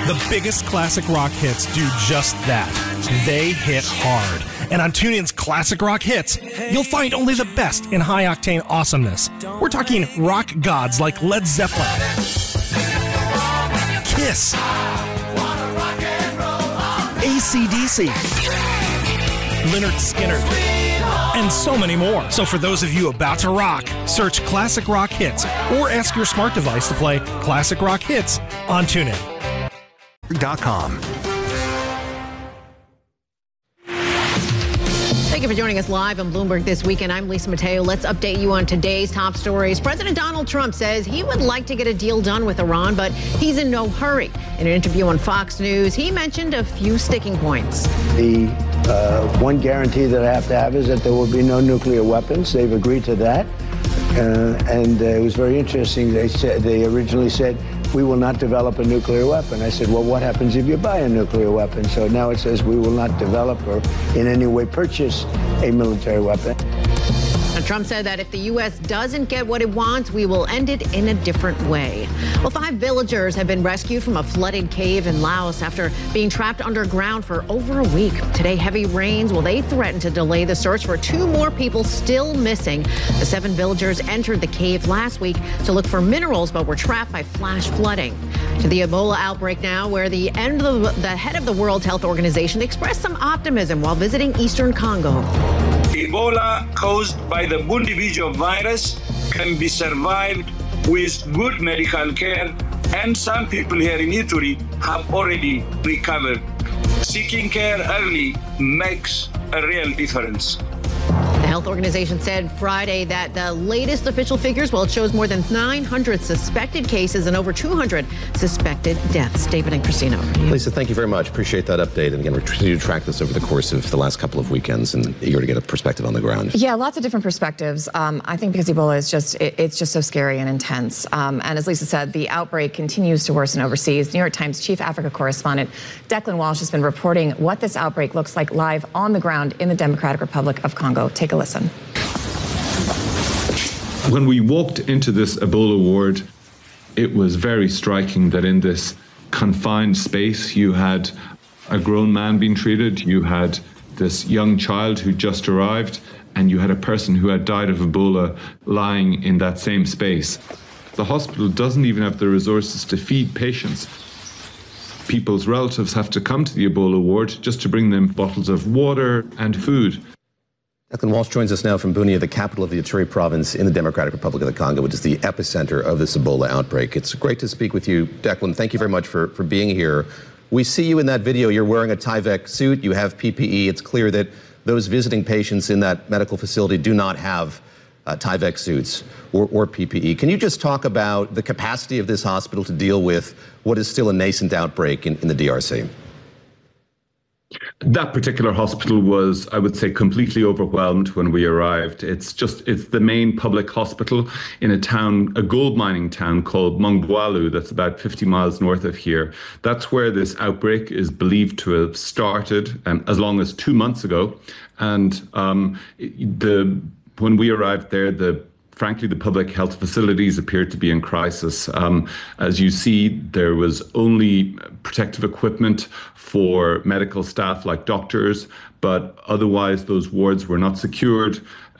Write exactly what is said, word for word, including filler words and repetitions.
The biggest classic rock hits do just that. They hit hard. And on TuneIn's Classic Rock Hits, you'll find only the best in high-octane awesomeness. We're talking rock gods like Led Zeppelin, Kiss, A C D C, Lynyrd Skynyrd, and so many more. So for those of you about to rock, search Classic Rock Hits or ask your smart device to play Classic Rock Hits on TuneIn. Dot com. Thank you for joining us live on Bloomberg This Weekend. I'm Lisa Mateo. Let's update you on today's top stories. President Donald Trump says he would like to get a deal done with Iran, but he's in no hurry. In an interview on Fox News, he mentioned a few sticking points. The uh, one guarantee that I have to have is that there will be no nuclear weapons. They've agreed to that. Uh, and uh, it was very interesting. They said they originally said, we will not develop a nuclear weapon. I said, well, what happens if you buy a nuclear weapon? So now it says we will not develop or in any way purchase a military weapon. Now, Trump said that if the U S doesn't get what it wants, we will end it in a different way. Well, five villagers have been rescued from a flooded cave in Laos after being trapped underground for over a week. Today, heavy rains, well, they threatened to delay the search for two more people still missing. The seven villagers entered the cave last week to look for minerals, but were trapped by flash flooding. To the Ebola outbreak now, where the, end of the, the head of the World Health Organization expressed some optimism while visiting eastern Congo. Ebola, caused by the Bundibugyo virus, can be survived with good medical care, and some people here in Ituri have already recovered. Seeking care early makes a real difference. The health organization said Friday that the latest official figures, well, it shows more than nine hundred suspected cases and over two hundred suspected deaths. David and Christina. Lisa, thank you very much. Appreciate that update. And again, we're continue to track this over the course of the last couple of weekends and eager to get a perspective on the ground. Yeah, lots of different perspectives. Um, I think because Ebola is just, it, it's just so scary and intense. Um, and as Lisa said, the outbreak continues to worsen overseas. New York Times chief Africa correspondent Declan Walsh has been reporting what this outbreak looks like live on the ground in the Democratic Republic of Congo. Take a listen. When we walked into this Ebola ward, it was very striking that in this confined space, you had a grown man being treated, you had this young child who just arrived, and you had a person who had died of Ebola lying in that same space. The hospital doesn't even have the resources to feed patients. People's relatives have to come to the Ebola ward just to bring them bottles of water and food. Declan Walsh joins us now from Bunia, the capital of the Ituri province in the Democratic Republic of the Congo, which is the epicenter of this Ebola outbreak. It's great to speak with you, Declan. Thank you very much for, for being here. We see you in that video. You're wearing a Tyvek suit. You have P P E. It's clear that those visiting patients in that medical facility do not have uh, Tyvek suits or, or P P E. Can you just talk about the capacity of this hospital to deal with what is still a nascent outbreak in, in the D R C? That particular hospital was, I would say, completely overwhelmed when we arrived. It's just, it's the main public hospital in a town, a gold mining town called Mongwalu, that's about fifty miles north of here. That's where this outbreak is believed to have started um, as long as two months ago. And um, the when we arrived there, the Frankly, the public health facilities appeared to be in crisis. Um, as you see, there was only protective equipment for medical staff like doctors, but otherwise those wards were not secured.